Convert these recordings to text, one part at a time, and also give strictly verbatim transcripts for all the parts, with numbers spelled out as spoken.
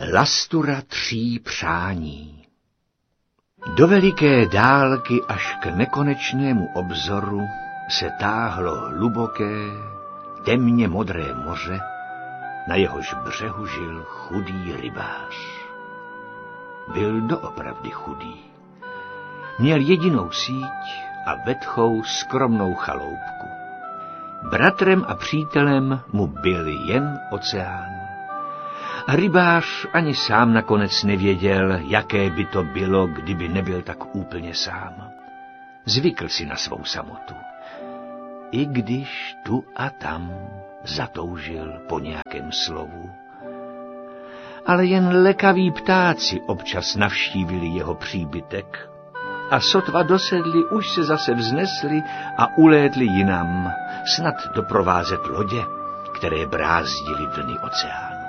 Lastura tří přání. Do veliké dálky až k nekonečnému obzoru se táhlo hluboké, temně modré moře, na jehož břehu žil chudý rybář. Byl doopravdy chudý. Měl jedinou síť a vetchou skromnou chaloupku. Bratrem a přítelem mu byl jen oceán. A rybář ani sám nakonec nevěděl, jaké by to bylo, kdyby nebyl tak úplně sám. Zvykl si na svou samotu. I když tu a tam zatoužil po nějakém slovu. Ale jen lekaví ptáci občas navštívili jeho příbytek a sotva dosedli, už se zase vznesli a ulétli jinam, snad doprovázet lodě, které brázdily vlny oceánu.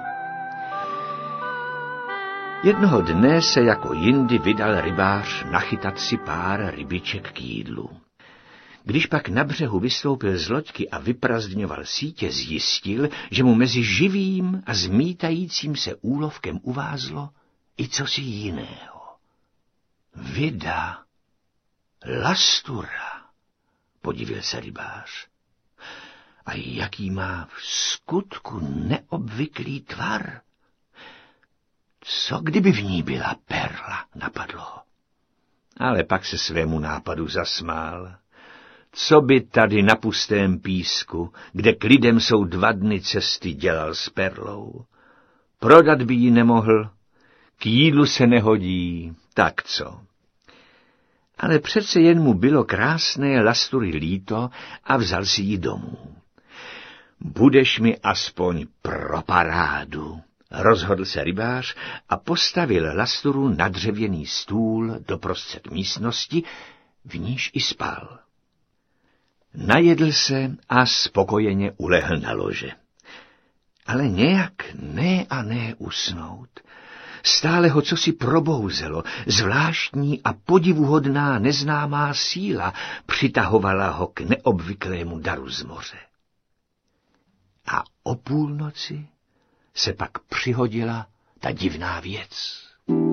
Jednoho dne se jako jindy vydal rybář nachytat si pár rybiček k jídlu. Když pak na břehu vystoupil z loďky a vyprazdňoval sítě, zjistil, že mu mezi živým a zmítajícím se úlovkem uvázlo i cosi jiného. Vida, lastura, podivil se rybář. A jaký má v skutku neobvyklý tvar? Co kdyby v ní byla perla, napadlo ho. Ale pak se svému nápadu zasmál. Co by tady na pustém písku, kde k lidem jsou dva dny cesty, dělal s perlou? Prodat by ji nemohl, k jídlu se nehodí, tak co? Ale přece jen mu bylo krásné lastury líto a vzal si ji domů. Budeš mi aspoň pro parádu, rozhodl se rybář a postavil lasturu na dřevěný stůl doprostřed místnosti, v níž i spal. Najedl se a spokojeně ulehl na lože. Ale nějak ne a ne usnout. Stále ho cosi probouzelo, zvláštní a podivuhodná neznámá síla přitahovala ho k neobvyklému daru z moře. A o půlnoci se pak přihodila ta divná věc.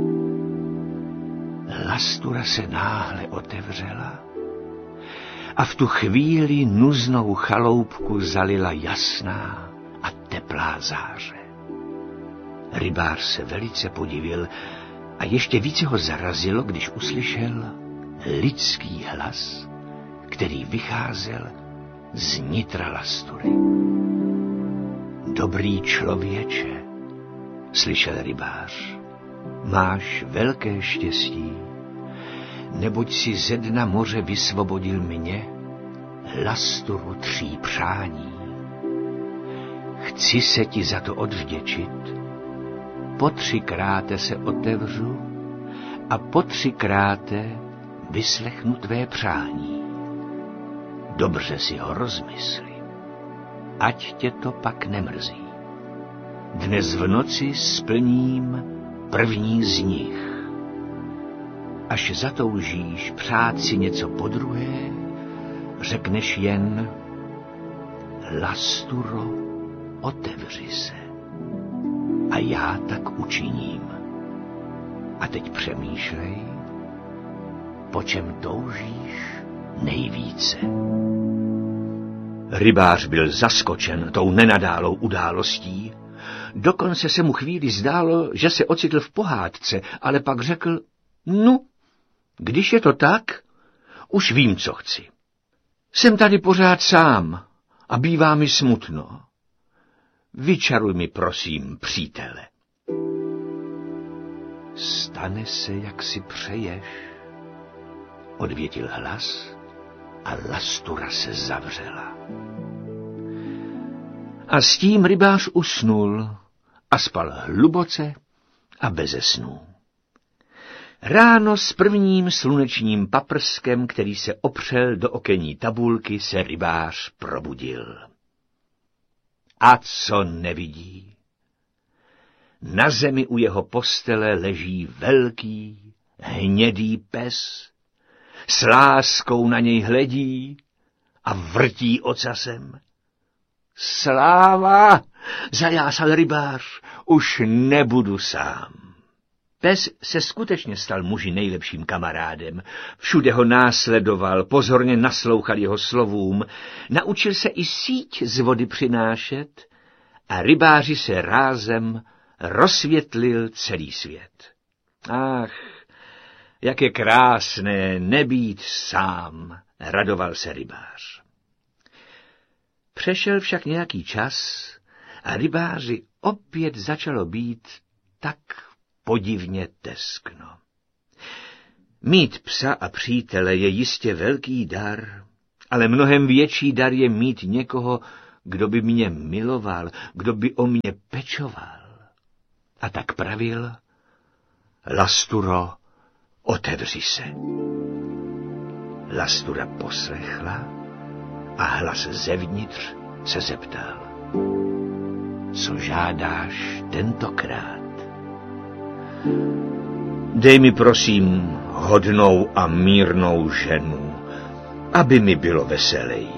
Lastura se náhle otevřela a v tu chvíli nuznou chaloupku zalila jasná a teplá záře. Rybář se velice podivil a ještě více ho zarazilo, když uslyšel lidský hlas, který vycházel z nitra lastury. Dobrý člověče, slyšel rybář, máš velké štěstí, neboť si ze dna moře vysvobodil mě, lasturu tří přání. Chci se ti za to odvděčit. Po třikráte se otevřu a po třikráte vyslechnu tvé přání. Dobře si ho rozmysli, ať tě to pak nemrzí. Dnes v noci splním první z nich. Až zatoužíš přát si něco podruhé, řekneš jen lasturo, otevři se. A já tak učiním. A teď přemýšlej, po čem toužíš nejvíce. Rybář byl zaskočen tou nenadálou událostí. Dokonce se mu chvíli zdálo, že se ocitl v pohádce, ale pak řekl, no, když je to tak, už vím, co chci. Jsem tady pořád sám a bývá mi smutno. Vyčaruj mi, prosím, přítele. Stane se, jak si přeješ, odvětil hlas a lastura se zavřela. A s tím rybář usnul a spal hluboce a beze snů. Ráno s prvním slunečním paprskem, který se opřel do okenní tabulky, se rybář probudil. A co nevidí? Na zemi u jeho postele leží velký, hnědý pes, s láskou na něj hledí a vrtí ocasem. Sláva, zajásal rybář, už nebudu sám. Pes se skutečně stal muži nejlepším kamarádem. Všude ho následoval, pozorně naslouchal jeho slovům, naučil se i síť z vody přinášet a rybáři se rázem rozsvětlil celý svět. Ach, jak je krásné nebýt sám, radoval se rybář. Přešel však nějaký čas a rybáři opět začalo být tak podivně teskno. Mít psa a přítele je jistě velký dar, ale mnohem větší dar je mít někoho, kdo by mě miloval, kdo by o mě pečoval. A tak pravil: Lasturo, otevři se. Lastura poslechla a hlas zevnitř se zeptal: Co žádáš tentokrát? Dej mi prosím hodnou a mírnou ženu, aby mi bylo veselej.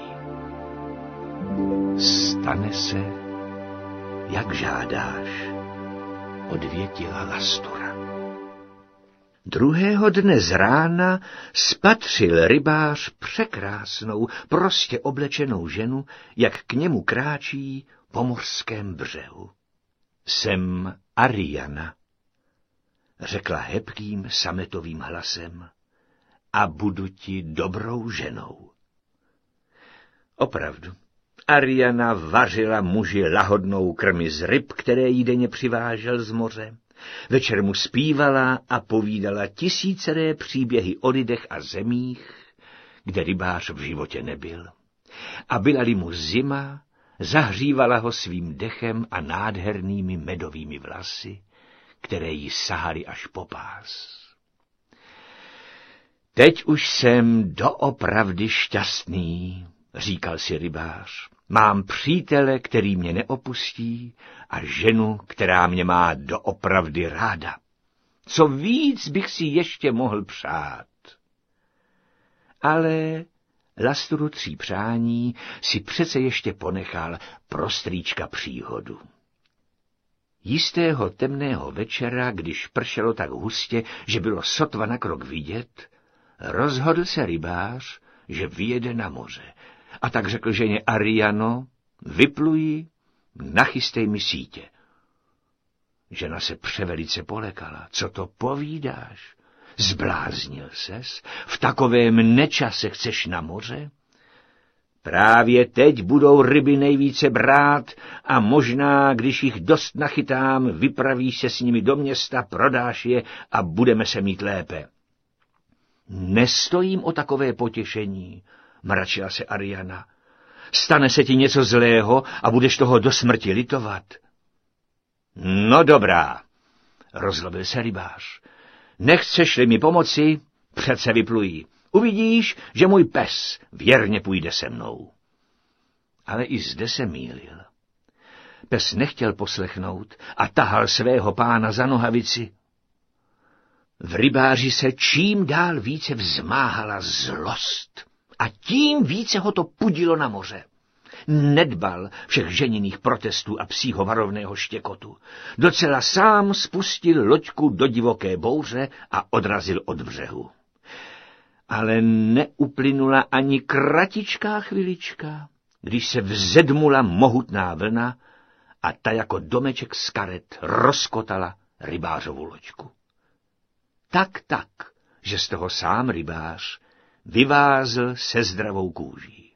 Stane se, jak žádáš, odvětila Lastura. Druhého dne z rána spatřil rybář překrásnou, prostě oblečenou ženu, jak k němu kráčí po mořském břehu. Jsem Ariana, řekla hebkým sametovým hlasem, a budu ti dobrou ženou. Opravdu, Ariana vařila muži lahodnou krmi z ryb, které jí denně přivážel z moře. Večer mu zpívala a povídala tisíceré příběhy o lidech a zemích, kde rybář v životě nebyl. A byla-li mu zima, zahřívala ho svým dechem a nádhernými medovými vlasy, které jí sahaly až po pás. Teď už jsem doopravdy šťastný, říkal si rybář. Mám přítele, který mě neopustí, a ženu, která mě má doopravdy ráda. Co víc bych si ještě mohl přát? Ale Lasturu tří přání si přece ještě ponechal pro strýčka příhodu. Jistého temného večera, když pršelo tak hustě, že bylo sotva na krok vidět, rozhodl se rybář, že vyjede na moře. A tak řekl ženě: Ariano, vypluji, nachystej mi sítě. Žena se převelice polekala. Co to povídáš? Zbláznil ses? V takovém nečase chceš na moře? Právě teď budou ryby nejvíce brát a možná, když jich dost nachytám, vypravíš se s nimi do města, prodáš je a budeme se mít lépe. Nestojím o takové potěšení, mračila se Ariana. Stane se ti něco zlého a budeš toho do smrti litovat. No dobrá, rozlobil se rybář. Nechceš-li mi pomoci, přece vypluji. Uvidíš, že můj pes věrně půjde se mnou. Ale i zde se mýlil. Pes nechtěl poslechnout a tahal svého pána za nohavici. V rybáři se čím dál více vzmáhala zlost a tím více ho to pudilo na moře. Nedbal všech ženiných protestů a psího varovného štěkotu. Docela sám spustil loďku do divoké bouře a odrazil od břehu. Ale neuplynula ani kratičká chvilička, když se vzedmula mohutná vlna a ta jako domeček z karet rozkotala rybářovu loďku. Tak tak, že z toho sám rybář vyvázl se zdravou kůží.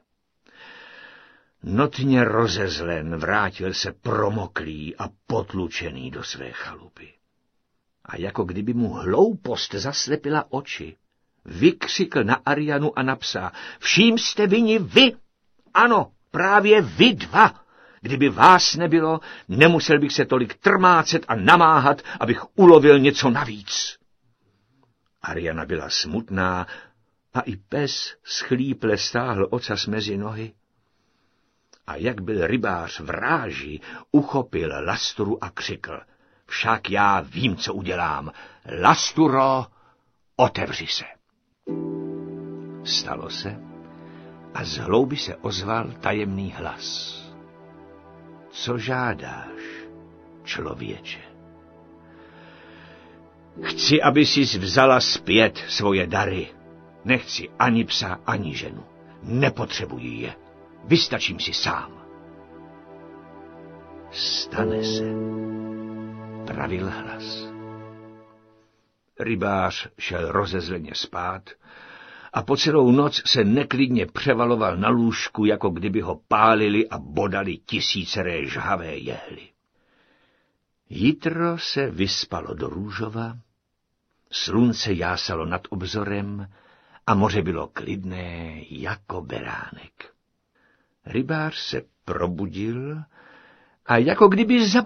Notně rozezlen vrátil se promoklý a potlučený do své chalupy. A jako kdyby mu hloupost zaslepila oči, vykřikl na Arianu a na psa: Vším jste vinni vy! Ano, právě vy dva! Kdyby vás nebylo, nemusel bych se tolik trmácet a namáhat, abych ulovil něco navíc. Ariana byla smutná a i pes schlíple stáhl ocas mezi nohy. A jak byl rybář v ráži, uchopil Lasturu a křikl: Však já vím, co udělám. Lasturo, otevři se. Stalo se a z hlouby se ozval tajemný hlas. Co žádáš, člověče? Chci, aby sis vzala zpět svoje dary. Nechci ani psa, ani ženu. Nepotřebuji je. Vystačím si sám. Stane se, pravil hlas. Rybář šel rozezleně spát a po celou noc se neklidně převaloval na lůžku, jako kdyby ho pálili a bodali tisíceré žhavé jehly. Jitro se vyspalo do růžova, slunce jásalo nad obzorem a moře bylo klidné jako beránek. Rybář se probudil a jako kdyby